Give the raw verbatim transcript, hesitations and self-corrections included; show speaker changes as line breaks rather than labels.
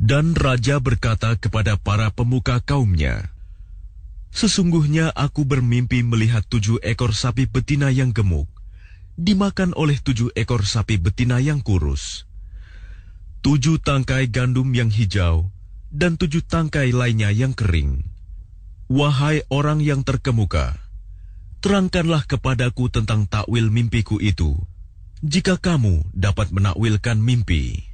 Dan raja berkata kepada para pemuka kaumnya, "Sesungguhnya aku bermimpi melihat tujuh ekor sapi betina yang gemuk dimakan oleh tujuh ekor sapi betina yang kurus. Tujuh tangkai gandum yang hijau dan tujuh tangkai lainnya yang kering. Wahai orang yang terkemuka, terangkanlah kepadaku tentang takwil mimpiku itu, jika kamu dapat menakwilkan mimpi."